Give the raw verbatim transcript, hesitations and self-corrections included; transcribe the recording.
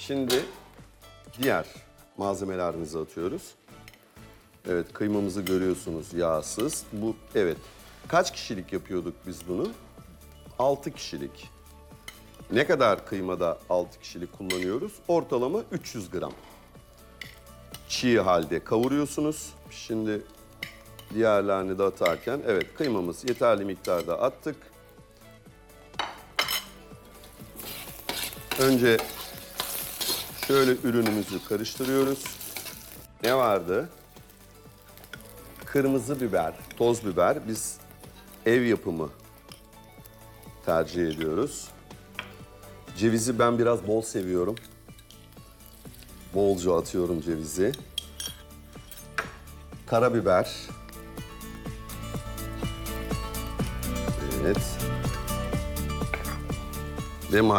Şimdi diğer malzemelerimizi atıyoruz. Evet, kıymamızı görüyorsunuz, yağsız. Bu, evet. Kaç kişilik yapıyorduk biz bunu? altı kişilik. Ne kadar kıymada altı kişilik kullanıyoruz? Ortalama üç yüz gram. Çiğ halde kavuruyorsunuz. Şimdi diğerlerini de atarken, evet, kıymamız yeterli miktarda attık. Önce şöyle ürünümüzü karıştırıyoruz. Ne vardı? Kırmızı biber, toz biber. Biz ev yapımı tercih ediyoruz. Cevizi ben biraz bol seviyorum. Bolca atıyorum cevizi. Karabiber. Evet. Ve